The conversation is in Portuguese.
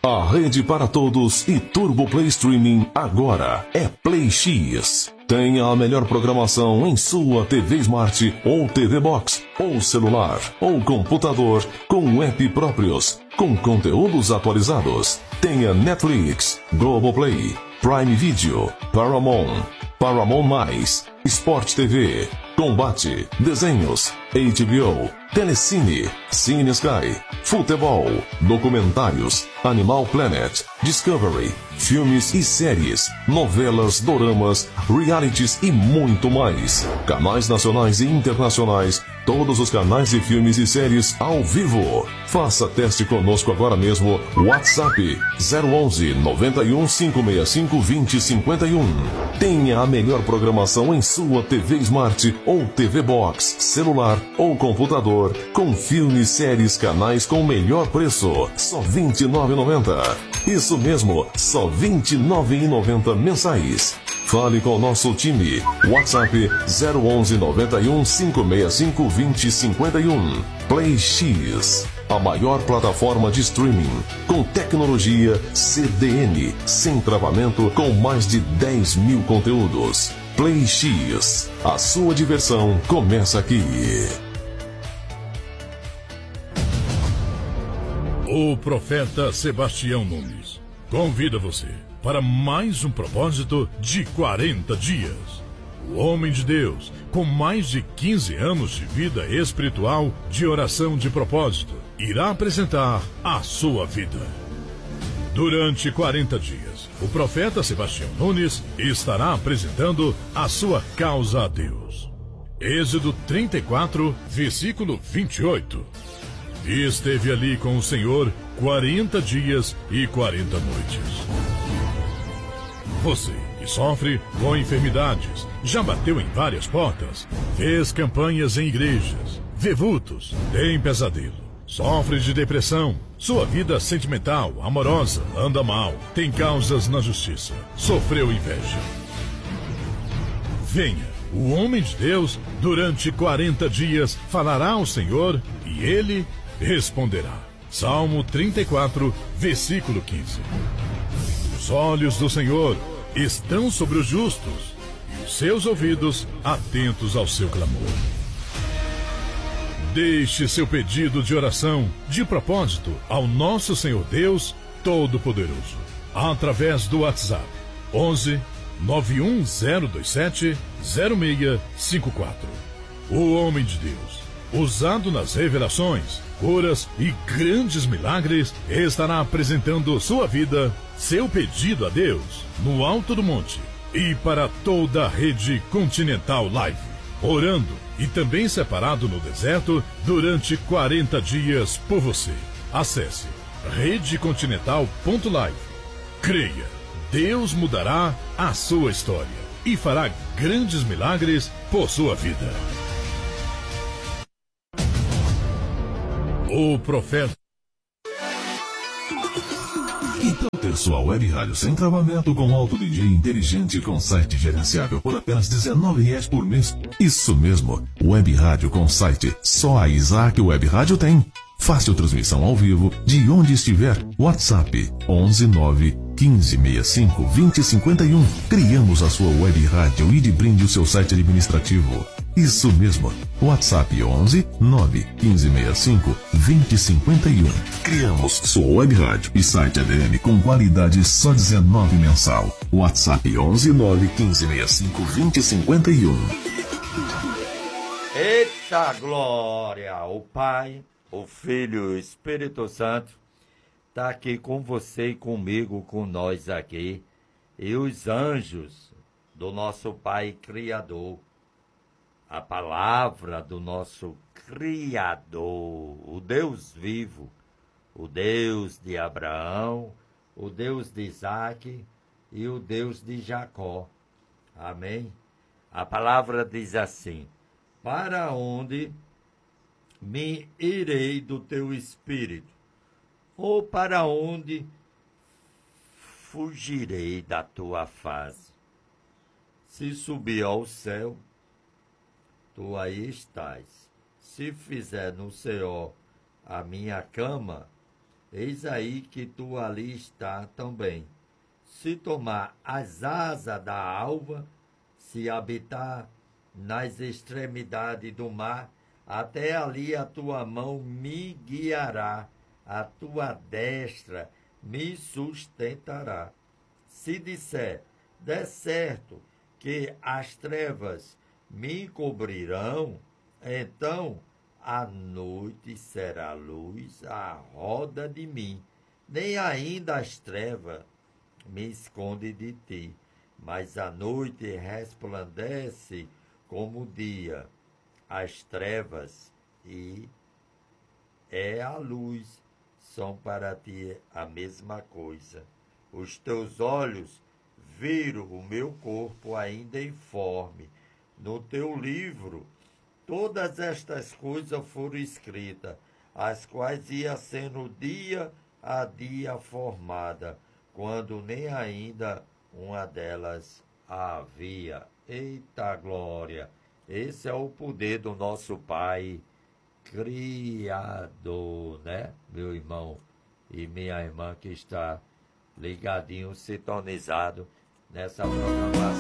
A rede para todos e Turbo Play Streaming agora é Play X. Tenha a melhor programação em sua TV Smart ou TV Box, ou celular, ou computador, com app próprios, com conteúdos atualizados. Tenha Netflix, Globoplay, Prime Video, Paramount, Paramount+, Sport TV, Combate, Desenhos, HBO, Telecine, Cine Sky, Futebol, Documentários, Animal Planet, Discovery, filmes e séries, novelas, doramas, realities e muito mais. Canais nacionais e internacionais, todos os canais de filmes e séries ao vivo. Faça teste conosco agora mesmo. WhatsApp 011 91 565 2051. Tenha a melhor programação em sua TV Smart ou TV Box, celular ou computador, com filmes, séries, canais com o melhor preço. Só R$ 29,90. Isso mesmo, só R$ 29,90 mensais. Fale com o nosso time. WhatsApp 011 91 565 2051. Play X, a maior plataforma de streaming com tecnologia CDN, sem travamento, com mais de 10 mil conteúdos. Play X, a sua diversão começa aqui. O profeta Sebastião Nunes convida você para mais um propósito de 40 dias. O homem de Deus, com mais de 15 anos de vida espiritual, de oração de propósito, irá apresentar a sua vida. Durante 40 dias, o profeta Sebastião Nunes estará apresentando a sua causa a Deus. Êxodo 34, versículo 28. E esteve ali com o Senhor 40 dias e 40 noites. Você que sofre com enfermidades, já bateu em várias portas, fez campanhas em igrejas, vê vultos, tem pesadelo, sofre de depressão, sua vida sentimental, amorosa, anda mal, tem causas na justiça, sofreu inveja. Venha, o homem de Deus, durante 40 dias, falará ao Senhor e ele responderá. Salmo 34, versículo 15. Os olhos do Senhor estão sobre os justos e os seus ouvidos atentos ao seu clamor. Deixe seu pedido de oração, de propósito, ao nosso Senhor Deus Todo-Poderoso, através do WhatsApp 11 91027 0654. O homem de Deus, usado nas revelações, curas e grandes milagres, estará apresentando sua vida, seu pedido a Deus, no alto do monte e para toda a rede Continental Live, orando e também separado no deserto durante 40 dias por você. Acesse redecontinental.live. Creia, Deus mudará a sua história e fará grandes milagres por sua vida. O profeta. Então ter sua web rádio sem travamento com alto DJ inteligente com site gerenciável por apenas R$19 por mês. Isso mesmo, web rádio com site. Só a Isaac Web Rádio tem. Fácil transmissão ao vivo de onde estiver. WhatsApp 11 9 1565 2051. Criamos a sua web rádio e de brinde o seu site administrativo. Isso mesmo, WhatsApp 11 9 1565 2051. Criamos sua web rádio e site ADM com qualidade só R$19 mensal. WhatsApp 11 9 1565 2051. Eita glória! O Pai, o Filho e o Espírito Santo está aqui com você e comigo, com nós aqui, e os anjos do nosso Pai Criador. A palavra do nosso Criador, o Deus vivo, o Deus de Abraão, o Deus de Isaac e o Deus de Jacó. Amém? A palavra diz assim: para onde me irei do teu espírito? Ou para onde fugirei da tua face? Se subir ao céu, tu aí estás. Se fizer no Seol a minha cama, eis aí que tu ali está também. Se tomar as asas da alva, se habitar nas extremidades do mar, até ali a tua mão me guiará, a tua destra me sustentará. Se disser, de certo que as trevas me cobrirão, então a noite será luz à roda de mim, nem ainda as trevas me esconde de ti, mas a noite resplandece como o dia, as trevas e a luz são para ti a mesma coisa. Os teus olhos viram o meu corpo ainda informe. No teu livro, todas estas coisas foram escritas, as quais ia sendo dia a dia formada, quando nem ainda uma delas havia. Eita glória! Esse é o poder do nosso Pai Criador, né, meu irmão e minha irmã que está ligadinho, sintonizado nessa programação.